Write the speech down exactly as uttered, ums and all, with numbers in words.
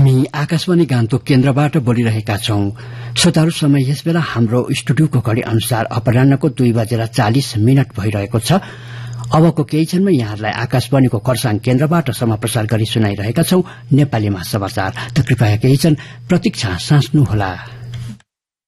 हामी आकाशवाणी गान्तोक केन्द्रबाट बोलिरहेका छौं। श्रोताहरू, समय यसबेला हाम्रो स्टुडियोको घडी अनुसार अपराह्नको दुई बजेर चालिस मिनट भइरहेको छ। अबको केही क्षणमा यहाँहरूलाई आकाशवाणीको खरसाङ केन्द्रबाट समाप्रसार गरी सुनाइरहेका छौं नेपालीमा समाचार। त कृपया केही क्षण प्रतीक्षा साँच्नुहोला।